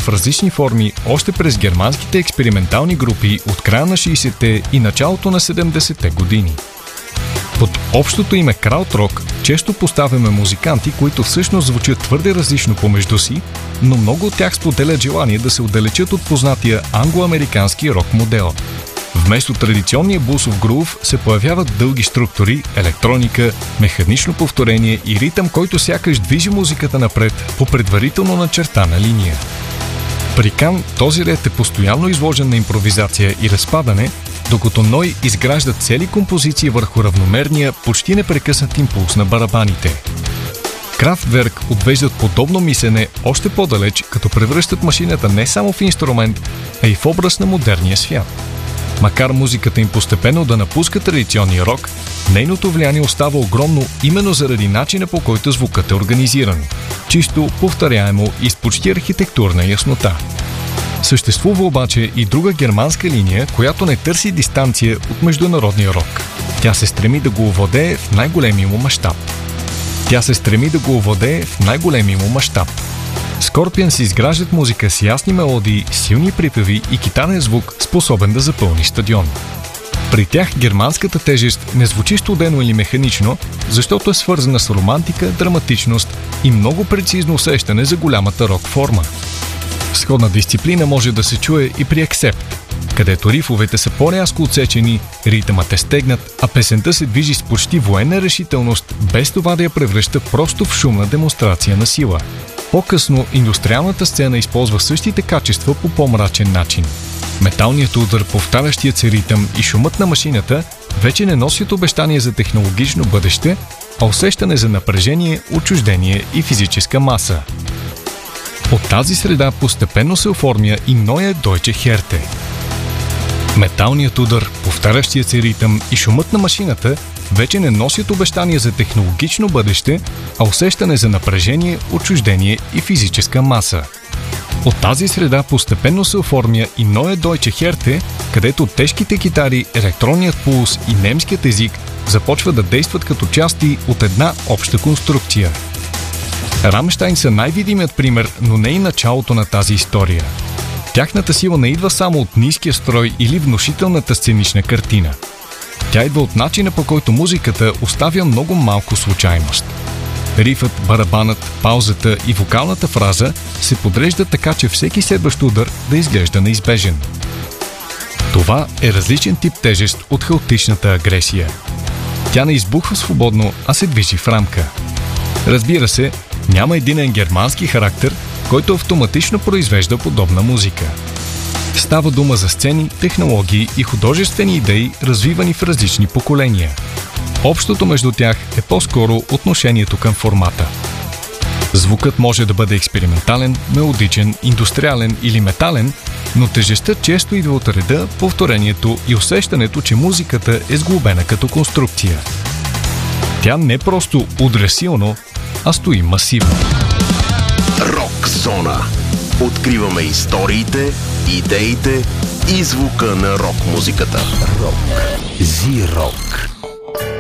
в различни форми още през германските експериментални групи от края на 60-те и началото на 70-те години. Под общото име краудрок често поставяме музиканти, които всъщност звучат твърде различно помежду си, но много от тях споделят желание да се отдалечат от познатия англоамерикански рок модел. Вместо традиционния блусов грув се появяват дълги структури, електроника, механично повторение и ритъм, който сякаш движи музиката напред по предварително начертана линия. При Кан този ред е постоянно изложен на импровизация и разпадане, докато Ной изгражда цели композиции върху равномерния, почти непрекъснат импулс на барабаните. Крафтверк отвеждат подобно мислене още по-далеч, като превръщат машината не само в инструмент, а и в образ на модерния свят. Макар музиката им постепенно да напуска традиционния рок, нейното влияние остава огромно именно заради начина, по който звукът е организиран. Чисто, повторяемо и с почти архитектурна яснота. Съществува обаче и друга германска линия, която не търси дистанция от международния рок. Тя се стреми да го овладее в най-големия му мащаб. Скорпионс изграждат музика с ясни мелодии, силни припеви и китарен звук, способен да запълни стадион. При тях германската тежест не звучи студено или механично, защото е свързана с романтика, драматичност и много прецизно усещане за голямата рок форма. Сходна дисциплина може да се чуе и при Accept, където рифовете са по-рязко отсечени, ритъмът е стегнат, а песента се движи с почти военна решителност, без това да я превръща просто в шумна демонстрация на сила. По-късно индустриалната сцена използва същите качества по по-мрачен начин. Металният удар, повтарящият се ритъм и шумът на машината вече не носят обещание за технологично бъдеще, а усещане за напрежение, отчуждение и физическа маса. От тази среда постепенно се оформя и Neue Deutsche Härte. Металният удар, повтарящият се ритъм и шумът на машината вече не носят обещания за технологично бъдеще, а усещане за напрежение, отчуждение и физическа маса. От тази среда постепенно се оформя и Neue Deutsche Härte, където тежките китари, електронният пулс и немският език започват да действат като части от една обща конструкция. Рамщайн са най-видимият пример, но не и началото на тази история. Тяхната сила не идва само от ниския строй или внушителната сценична картина. Тя идва от начина, по който музиката оставя много малко случайност. Рифът, барабанът, паузата и вокалната фраза се подреждат така, че всеки следващ удар да изглежда неизбежен. Това е различен тип тежест от хаотичната агресия. Тя не избухва свободно, а се движи в рамка. Разбира се, няма единен германски характер, който автоматично произвежда подобна музика. Става дума за сцени, технологии и художествени идеи, развивани в различни поколения. Общото между тях е по-скоро отношението към формата. Звукът може да бъде експериментален, мелодичен, индустриален или метален, но тежестта често идва от реда, повторението и усещането, че музиката е сглобена като конструкция. Тя не просто удря силно, а стои масивно. Рок зона. Откриваме историите, идеите и звука на рок музиката. Рок. Зи-рок.